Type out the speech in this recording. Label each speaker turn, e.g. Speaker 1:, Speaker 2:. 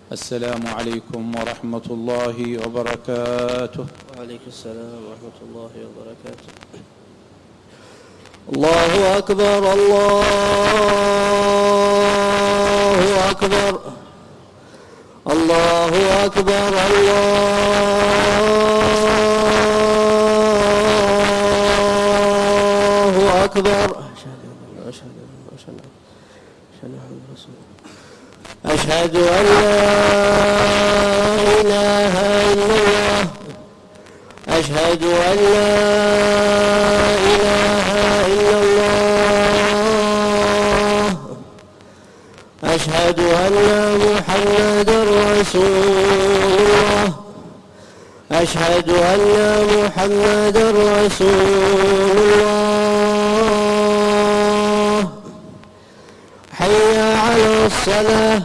Speaker 1: السلام عليكم ورحمة الله وبركاته.
Speaker 2: وعليكم السلام ورحمة الله وبركاته. الله أكبر الله أكبر الله أكبر الله أكبر. أشهد أن لا إله إلا الله. أشهد أن لا إله إلا الله. أشهد أن محمدا رسول الله. أشهد أن محمدا رسول الله. حي على الصلاة